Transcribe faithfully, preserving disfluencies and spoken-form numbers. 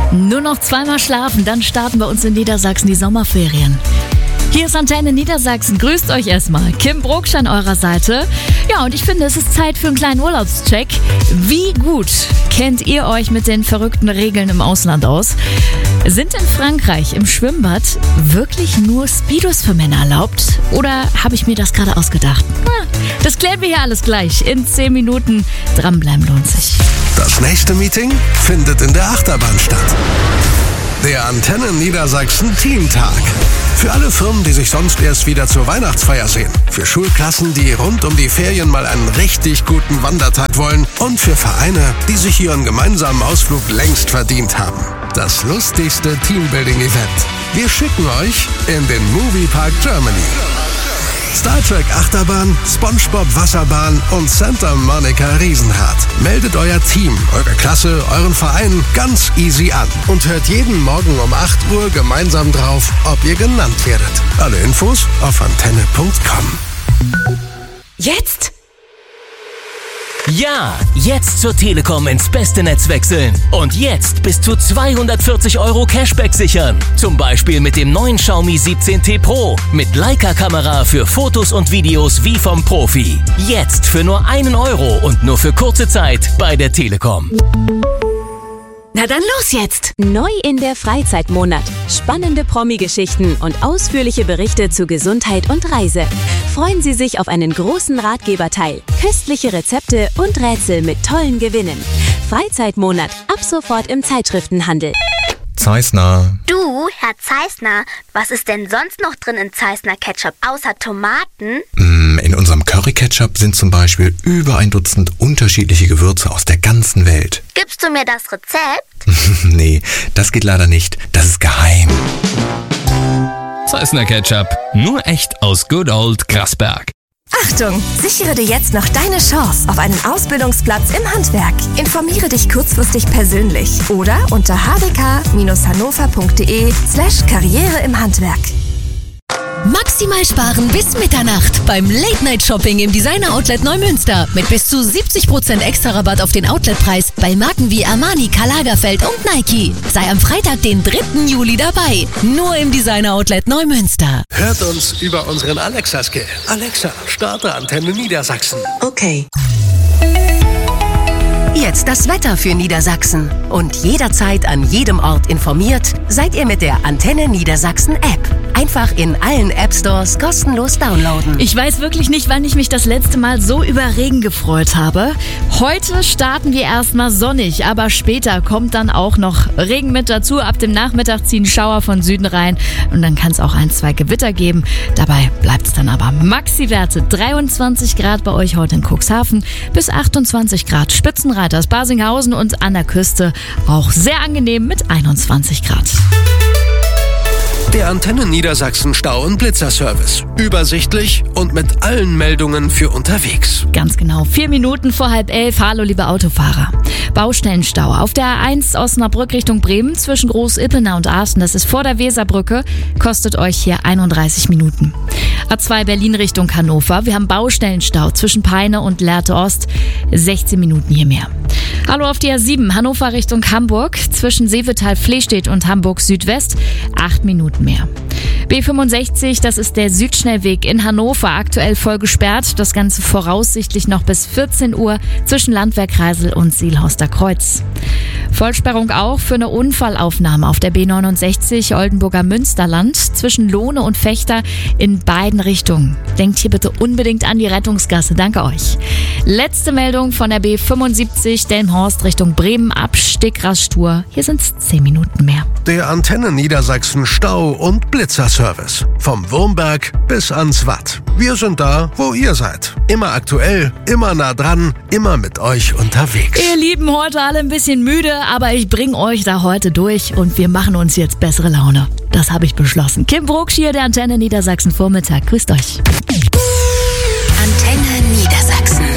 Nur noch zweimal schlafen, dann starten bei uns in Niedersachsen die Sommerferien. Hier ist Antenne Niedersachsen. Grüßt euch erstmal. Kim Broksch an eurer Seite. Ja, und ich finde, es ist Zeit für einen kleinen Urlaubscheck. Wie gut kennt ihr euch mit den verrückten Regeln im Ausland aus? Sind in Frankreich im Schwimmbad wirklich nur Speedos für Männer erlaubt? Oder habe ich mir das gerade ausgedacht? Na, das klären wir hier alles gleich. In zehn Minuten. Dranbleiben lohnt sich. Das nächste Meeting findet in der Achterbahn statt. Der Antenne Niedersachsen Teamtag. Für alle Firmen, die sich sonst erst wieder zur Weihnachtsfeier sehen. Für Schulklassen, die rund um die Ferien mal einen richtig guten Wandertag wollen. Und für Vereine, die sich ihren gemeinsamen Ausflug längst verdient haben. Das lustigste Teambuilding-Event. Wir schicken euch in den Moviepark Germany. Star Trek Achterbahn, SpongeBob Wasserbahn und Santa Monica Riesenrad. Meldet euer Team, eure Klasse, euren Verein ganz easy an. Und hört jeden Morgen um acht Uhr gemeinsam drauf, ob ihr genannt werdet. Alle Infos auf antenne punkt com. Jetzt? Ja, jetzt zur Telekom ins beste Netz wechseln. Und jetzt bis zu zweihundertvierzig Euro Cashback sichern. Zum Beispiel mit dem neuen Xiaomi siebzehn T Pro. Mit Leica-Kamera für Fotos und Videos wie vom Profi. Jetzt für nur einen Euro und nur für kurze Zeit bei der Telekom. Na dann los jetzt! Neu in der Freizeitmonat. Spannende Promi-Geschichten und ausführliche Berichte zu Gesundheit und Reise. Freuen Sie sich auf einen großen Ratgeberteil, köstliche Rezepte und Rätsel mit tollen Gewinnen. Freizeitmonat, ab sofort im Zeitschriftenhandel. Zeissner. Du, Herr Zeissner, was ist denn sonst noch drin in Zeissner Ketchup, außer Tomaten? In unserem Curry-Ketchup sind zum Beispiel über ein Dutzend unterschiedliche Gewürze aus der ganzen Welt. Gibst du mir das Rezept? Nee, das geht leider nicht. Das ist geheim. Zeissner Ketchup, nur echt aus Good Old Grasberg. Achtung! Sichere dir jetzt noch deine Chance auf einen Ausbildungsplatz im Handwerk. Informiere dich kurzfristig persönlich oder unter h w k Bindestrich hannover punkt d e slash Karriere im Handwerk. Maximal sparen bis Mitternacht beim Late-Night-Shopping im Designer-Outlet Neumünster. Mit bis zu siebzig Prozent extra Rabatt auf den Outletpreis bei Marken wie Armani, Karl Lagerfeld und Nike. Sei am Freitag, den dritten Juli dabei. Nur im Designer-Outlet Neumünster. Hört uns über unseren Alexa-Skill. Alexa, starte Antenne Niedersachsen. Okay. Jetzt das Wetter für Niedersachsen. Und jederzeit an jedem Ort informiert, seid ihr mit der Antenne Niedersachsen App. Einfach in allen App Stores kostenlos downloaden. Ich weiß wirklich nicht, wann ich mich das letzte Mal so über Regen gefreut habe. Heute starten wir erstmal sonnig, aber später kommt dann auch noch Regen mit dazu. Ab dem Nachmittag ziehen Schauer von Süden rein und dann kann es auch ein, zwei Gewitter geben. Dabei bleibt es dann aber Maxi-Werte. dreiundzwanzig Grad bei euch heute in Cuxhaven bis achtundzwanzig Grad Spitzenreiters, Barsinghausen und an der Küste auch sehr angenehm mit einundzwanzig Grad. Der Antenne Niedersachsen Stau- und Blitzerservice. Übersichtlich und mit allen Meldungen für unterwegs. Ganz genau. Vier Minuten vor halb elf. Hallo, liebe Autofahrer. Baustellenstau auf der A eins Osnabrück Richtung Bremen zwischen Groß-Ippenau und Aachen. Das ist vor der Weserbrücke. Kostet euch hier einunddreißig Minuten. A zwei Berlin Richtung Hannover. Wir haben Baustellenstau zwischen Peine und Lehrte Ost. sechzehn Minuten hier mehr. Hallo auf die A sieben Hannover Richtung Hamburg zwischen Seevetal-Flehstedt und Hamburg Südwest. Acht Minuten mehr. B fünfundsechzig, das ist der Südschnellweg in Hannover, aktuell voll gesperrt. Das Ganze voraussichtlich noch bis vierzehn Uhr zwischen Landwehr-Kreisel und Sielhauster Kreuz. Vollsperrung auch für eine Unfallaufnahme auf der B neunundsechzig Oldenburger Münsterland zwischen Lohne und Fechter in beiden Richtungen. Denkt hier bitte unbedingt an die Rettungsgasse. Danke euch. Letzte Meldung von der B fünfundsiebzig Delmenhorst Richtung Bremen ab Stickrastur. Hier sind es zehn Minuten mehr. Der Antenne Niedersachsen Stau- und Blitzerservice. Vom Wurmberg bis ans Watt. Wir sind da, wo ihr seid. Immer aktuell, immer nah dran, immer mit euch unterwegs. Ihr Lieben, heute alle ein bisschen müde, aber ich bringe euch da heute durch und wir machen uns jetzt bessere Laune. Das habe ich beschlossen. Kim Broksch hier, der Antenne Niedersachsen Vormittag. Grüßt euch. Antenne Niedersachsen.